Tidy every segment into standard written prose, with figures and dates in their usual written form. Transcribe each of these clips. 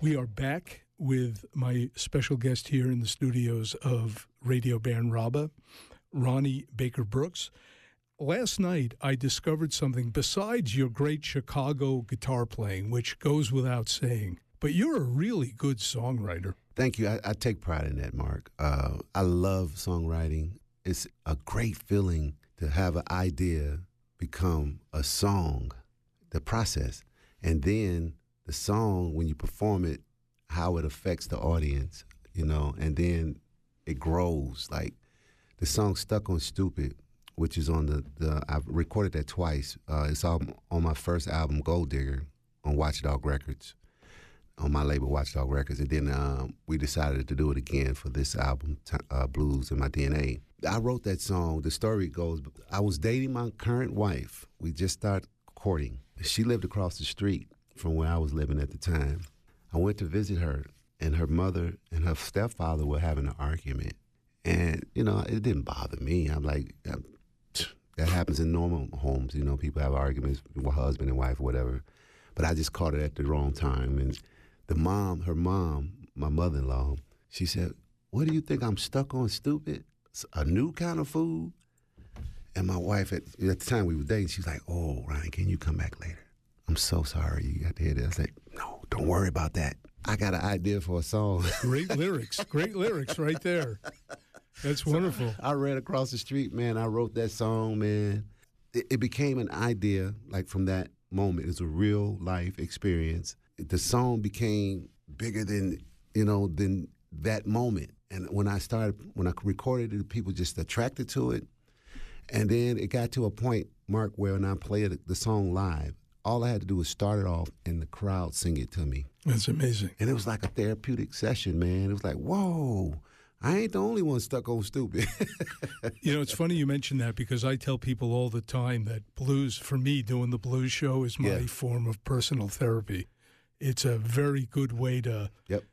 We are back with my special guest here in the studios of Radio Band Rabba, Ronnie Baker Brooks. Last night, I discovered something besides your great Chicago guitar playing, which goes without saying. But you're a really good songwriter. Thank you. I take pride in that, Mark. I love songwriting. It's a great feeling to have an idea become a song, the process. And then the song, when you perform it, how it affects the audience, and then it grows. Like the song Stuck on Stupid, which is on I've recorded that twice. It's on my first album, Gold Digger, on Watchdog Records, on my label Watchdog Records. And then we decided to do it again for this album, Blues in My DNA. I wrote that song. The story goes, I was dating my current wife. We just started courting. She lived across the street from where I was living at the time. I went to visit her, and her mother and her stepfather were having an argument. And, it didn't bother me. I'm like, that happens in normal homes. People have arguments with husband and wife or whatever. But I just caught it at the wrong time. And her mom, my mother-in-law, she said, "What do you think, I'm stuck on stupid? A new kind of food?" And my wife, at the time we were dating, she was like, "Oh, Ryan, can you come back later? I'm so sorry you got to hear that." I said, "No, don't worry about that. I got an idea for a song." Great lyrics right there. That's wonderful. So I ran across the street, man. I wrote that song, man. It became an idea, like from that moment. It's a real life experience. The song became bigger than that moment. And when I recorded it, people just attracted to it. And then it got to a point, Mark, where when I played the song live, all I had to do was start it off and the crowd sing it to me. That's amazing. And it was like a therapeutic session, man. It was like, whoa, I ain't the only one stuck on stupid. It's funny you mention that, because I tell people all the time that blues, for me, doing the blues show is my form of personal therapy. It's a very good way to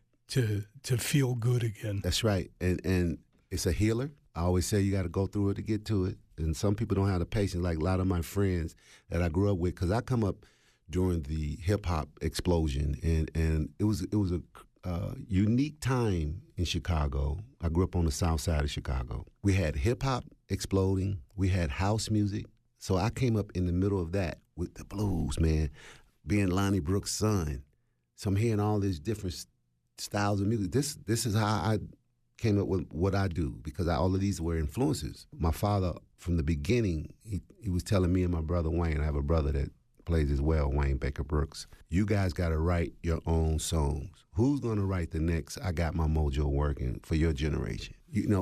feel good again. That's right. And it's a healer. I always say you got to go through it to get to it. And some people don't have the patience, like a lot of my friends that I grew up with, because I come up during the hip-hop explosion, and it was a unique time in Chicago. I grew up on the south side of Chicago. We had hip-hop exploding. We had house music. So I came up in the middle of that with the blues, man, being Lonnie Brooks' son. So I'm hearing all these different styles of music. This is how I came up with what I do, because all of these were influences. My father, from the beginning, he was telling me and my brother Wayne, I have a brother that plays as well, Wayne Baker Brooks, you guys got to write your own songs. Who's going to write the next I Got My Mojo Working for your generation?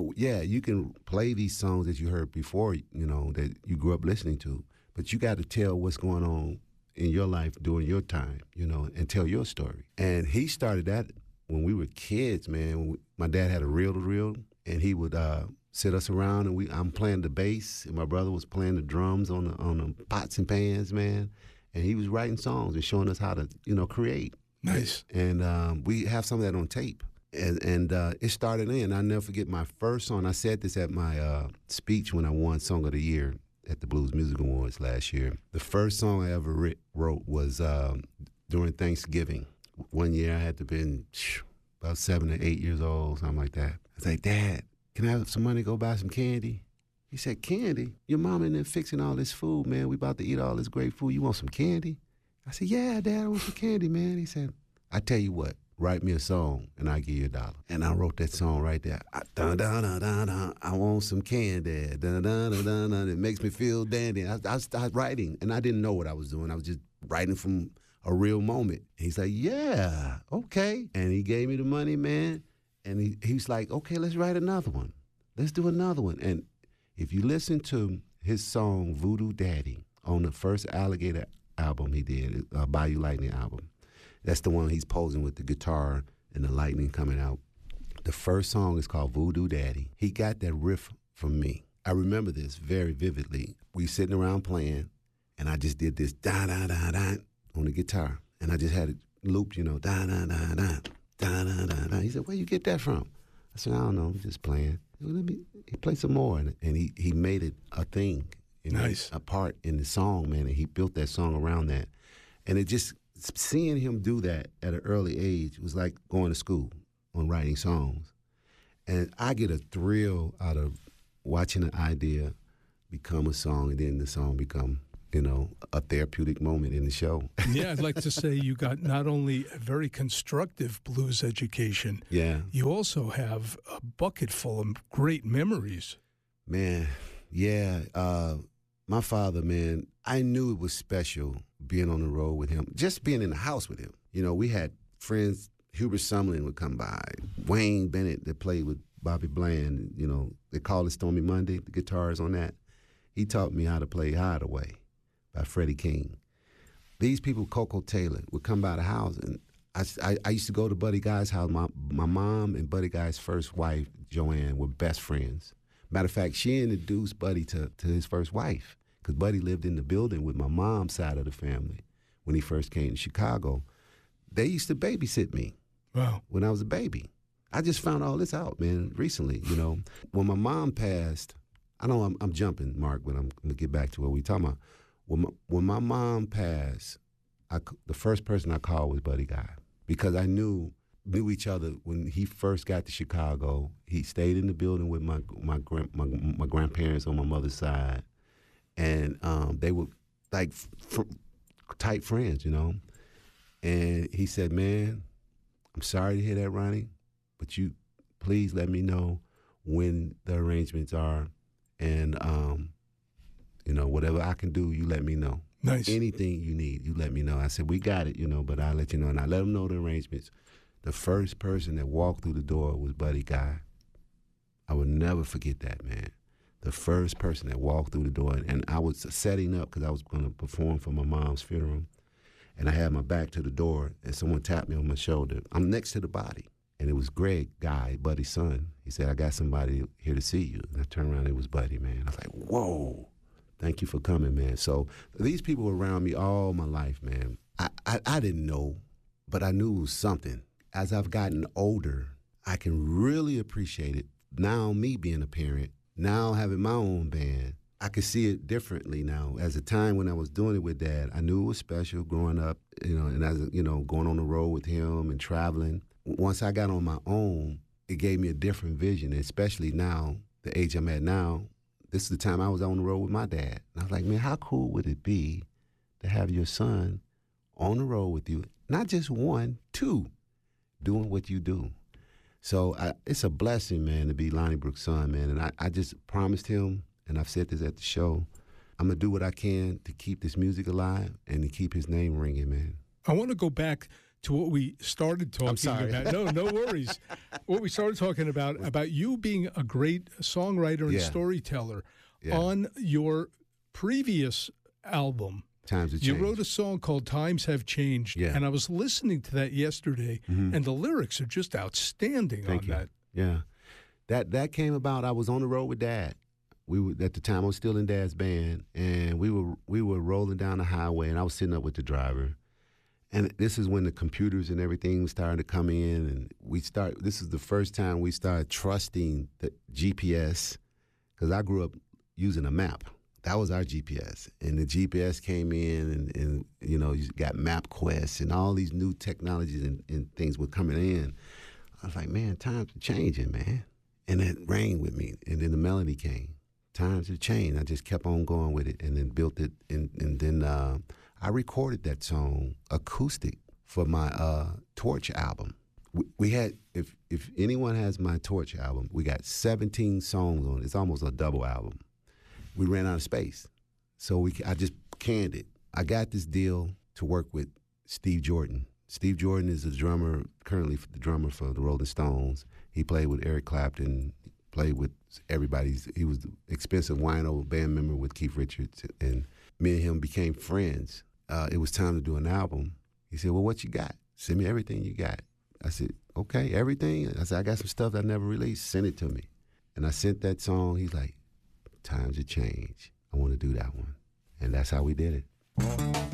You can play these songs that you heard before, that you grew up listening to, but you got to tell what's going on in your life during your time, and tell your story. And he started that when we were kids, man. My dad had a reel-to-reel, and he would sit us around, and I'm playing the bass, and my brother was playing the drums on the pots and pans, man. And he was writing songs and showing us how to, create. Nice. And we have some of that on tape. And it started in. I'll never forget my first song. I said this at my speech when I won Song of the Year at the Blues Music Awards last year. The first song I ever wrote was during Thanksgiving. One year I had to been about 7 or 8 years old, something like that. I was like, "Dad, can I have some money to go buy some candy?" He said, "Candy? Your mom in there fixing all this food, man. We about to eat all this great food. You want some candy?" I said, "Yeah, Dad, I want some candy, man." He said, "I tell you what, write me a song and I'll give you $1." And I wrote that song right there. Dun, dun, dun, dun, dun, I want some candy. Dun, dun, dun, dun, dun, it makes me feel dandy. I started writing, and I didn't know what I was doing. I was just writing from a real moment. And he's like, "Yeah, okay." And he gave me the money, man. And he's like, "Okay, let's write another one. Let's do another one." And if you listen to his song Voodoo Daddy on the first Alligator album he did, Bayou Lightning album, that's the one he's posing with the guitar and the lightning coming out. The first song is called Voodoo Daddy. He got that riff from me. I remember this very vividly. We sitting around playing, and I just did this da-da-da-da on the guitar. And I just had it looped, da-da-da-da, da-da-da-da. He said, "Where you get that from?" I said, "I don't know, I'm just playing." He played some more, and he made it a thing, Nice. a part in the song, man, and he built that song around that. And it just seeing him do that at an early age was like going to school on writing songs. And I get a thrill out of watching an idea become a song, and then the song become, a therapeutic moment in the show. Yeah, I'd like to say you got not only a very constructive blues education, Yeah. you also have a bucket full of great memories. Man, yeah. My father, man, I knew it was special being on the road with him, just being in the house with him. We had friends. Hubert Sumlin would come by, Wayne Bennett that played with Bobby Bland. They called it Stormy Monday, the guitars on that. He taught me how to play Hideaway by Freddie King. These people, Coco Taylor, would come by the house, and I used to go to Buddy Guy's house. My mom and Buddy Guy's first wife, Joanne, were best friends. Matter of fact, she introduced Buddy to his first wife, because Buddy lived in the building with my mom's side of the family when he first came to Chicago. They used to babysit me. Wow. When I was a baby. I just found all this out, man, recently, When my mom passed, I know I'm jumping, Mark, but I'm going to get back to what we talking about. When my mom passed, the first person I called was Buddy Guy, because I knew each other when he first got to Chicago. He stayed in the building with my grandparents on my mother's side, and they were like tight friends, And he said, "Man, I'm sorry to hear that, Ronnie, but you please let me know when the arrangements are, and whatever I can do, you let me know. Nice. Anything you need, you let me know." I said, "We got it, but I'll let you know." And I let him know the arrangements. The first person that walked through the door was Buddy Guy. I will never forget that, man. The first person that walked through the door, and I was setting up because I was going to perform for my mom's funeral. And I had my back to the door, and someone tapped me on my shoulder. I'm next to the body. And it was Greg Guy, Buddy's son. He said, "I got somebody here to see you." And I turned around, it was Buddy, man. I was like, whoa, thank you for coming, man. So these people were around me all my life, man. I didn't know, but I knew it was something. As I've gotten older, I can really appreciate it. Now, me being a parent, now having my own band, I could see it differently now. As a time when I was doing it with Dad, I knew it was special growing up, and as going on the road with him and traveling. Once I got on my own, it gave me a different vision, especially now, the age I'm at now. This is the time I was on the road with my dad. And I was like, man, how cool would it be to have your son on the road with you? Not just one, two, doing what you do. So it's a blessing, man, to be Lonnie Brooks' son, man. And I just promised him, and I've said this at the show, I'm going to do what I can to keep this music alive and to keep his name ringing, man. I want to go back to what we started talking I'm sorry. about. No worries. What we started talking about you being a great songwriter and storyteller. Yeah. On your previous album, Times Have you Changed. wrote a song called Times Have Changed. Yeah. And I was listening to that yesterday, and the lyrics are just outstanding. Thank you. That. Yeah. That came about, I was on the road with Dad. At the time, I was still in Dad's band, and we were rolling down the highway, and I was sitting up with the driver. And this is when the computers and everything started to come in, and this is the first time we started trusting the GPS, because I grew up using a map. That was our GPS. And the GPS came in, and you got MapQuest, and all these new technologies and things were coming in. I was like, man, times are changing, man. And it rang with me, and then the melody came. Times have changed. I just kept on going with it, and then built it, and then I recorded that song acoustic for my Torch album. We had, if anyone has my Torch album, we got 17 songs on it. It's almost a double album. We ran out of space, so I just canned it. I got this deal to work with Steve Jordan. Steve Jordan is currently the drummer for the Rolling Stones. He played with Eric Clapton, played with everybody. He was the expensive wino band member with Keith Richards, and me and him became friends. It was time to do an album. He said, well, what you got? Send me everything you got. I said, okay, everything? I said, I got some stuff I never released. Send it to me. And I sent that song. He's like, times have changed. I want to do that one. And that's how we did it.